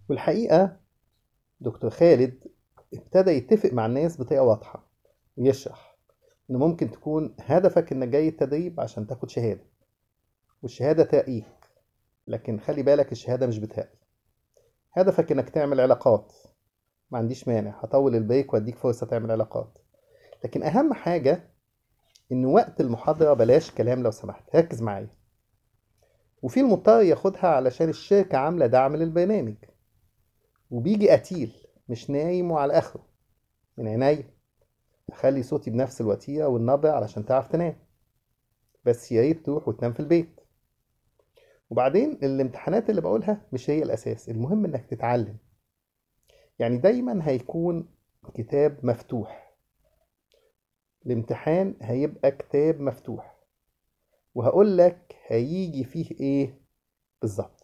والحقيقة دكتور خالد ابتدى يتفق مع الناس بطريقة واضحة ويشرح إن ممكن تكون هدفك إنك جاي التدريب عشان تاخد شهادة، والشهادة ترقيك. لكن خلي بالك، الشهادة مش بترقي. هدفك إنك تعمل علاقات. ما عنديش مانع، هطول البريك وأديك فرصة تعمل علاقات. لكن أهم حاجة إن وقت المحاضرة بلاش كلام لو سمحت، ركز معايا. وفي المضطر ياخدها علشان الشركة عاملة دعم للبرنامج، وبيجي قتيل مش نايم وعلى آخره. من عينيا، أخلي صوتي بنفس الوتيرة والنبرة علشان تعرف تنام، بس يا ريت تروح وتنام في البيت. وبعدين الامتحانات اللي بقولها مش هي الأساس، المهم إنك تتعلم. يعني دايما هيكون كتاب مفتوح. الامتحان هيبقى كتاب مفتوح، وهقول لك هيجي فيه إيه بالظبط.